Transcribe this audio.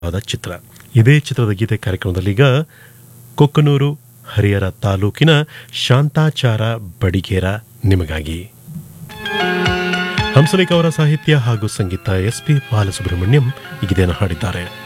ಆದ ಚಿತ್ರ. ಇದೇ ಚಿತ್ರದ ಗೀತೆ ಕಾರ್ಯಕ್ರಮದಲ್ಲೀಗ ಕೊಕ್ಕನೂರು ಹರಿಹರ ತಾಲೂಕಿನ ಶಾಂತಾಚಾರ ಬಡಿಗೇರ ನಿಮಗಾಗಿ. ಹಂಸಲೇಖ ಅವರ ಸಾಹಿತ್ಯ ಹಾಗೂ ಸಂಗೀತ SP ಬಾಲಸುಬ್ರಹ್ಮಣ್ಯಂ ಈ ಗೀತೆಯನ್ನು ಹಾಡಿದ್ದಾರೆ.